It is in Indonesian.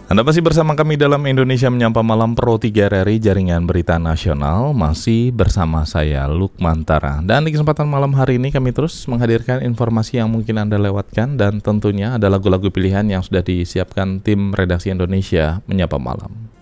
Anda masih bersama kami dalam Indonesia Menyapa Malam Pro 3 RRI Jaringan Berita Nasional. Masih bersama saya Lukman Tara. Dan di kesempatan malam hari ini kami terus menghadirkan informasi yang mungkin Anda lewatkan. Dan tentunya ada lagu-lagu pilihan yang sudah disiapkan tim redaksi Indonesia Menyapa Malam.